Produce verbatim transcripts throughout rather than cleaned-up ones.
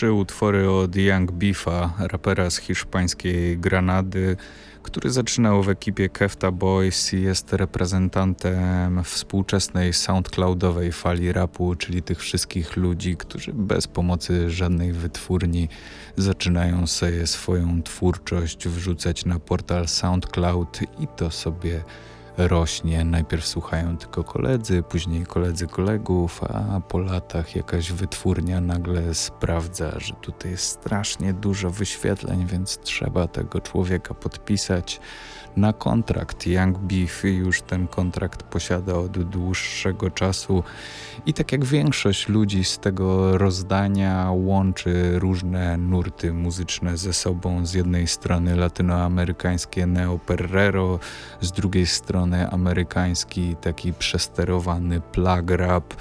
Trzy utwory od Young Beefa, rapera z hiszpańskiej Granady, który zaczynał w ekipie Kefta Boys i jest reprezentantem współczesnej soundcloudowej fali rapu, czyli tych wszystkich ludzi, którzy bez pomocy żadnej wytwórni zaczynają sobie swoją twórczość wrzucać na portal SoundCloud i to sobie rośnie. Najpierw słuchają tylko koledzy, później koledzy kolegów, a po latach jakaś wytwórnia nagle sprawdza, że tutaj jest strasznie dużo wyświetleń, więc trzeba tego człowieka podpisać na kontrakt. Young Beef już ten kontrakt posiada od dłuższego czasu i tak jak większość ludzi z tego rozdania łączy różne nurty muzyczne ze sobą. Z jednej strony latynoamerykańskie Neo Perrero, z drugiej strony amerykański taki przesterowany plug rap.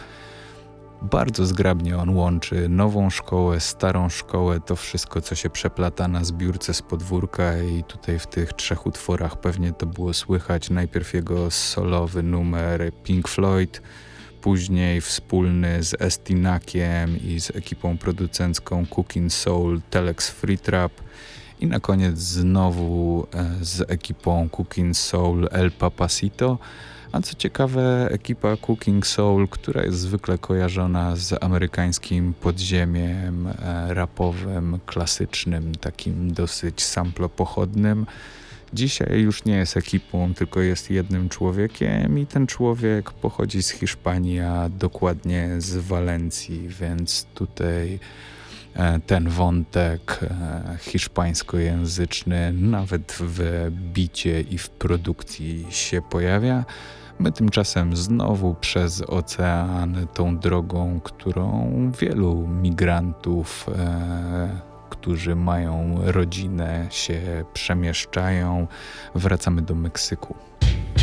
Bardzo zgrabnie on łączy nową szkołę, starą szkołę, to wszystko, co się przeplata na zbiórce z podwórka i tutaj w tych trzech utworach pewnie to było słychać. Najpierw jego solowy numer Pink Floyd, później wspólny z Estinakiem i z ekipą producencką Cooking Soul Telex Free Trap i na koniec znowu z ekipą Cooking Soul El Papacito. A co ciekawe, ekipa Cooking Soul, która jest zwykle kojarzona z amerykańskim podziemiem e, rapowym, klasycznym, takim dosyć samplopochodnym, dzisiaj już nie jest ekipą, tylko jest jednym człowiekiem i ten człowiek pochodzi z Hiszpanii, a dokładnie z Walencji, więc tutaj e, ten wątek e, hiszpańskojęzyczny nawet w bicie i w produkcji się pojawia. My tymczasem znowu przez ocean, tą drogą, którą wielu migrantów, e, którzy mają rodzinę, się przemieszczają. Wracamy do Meksyku.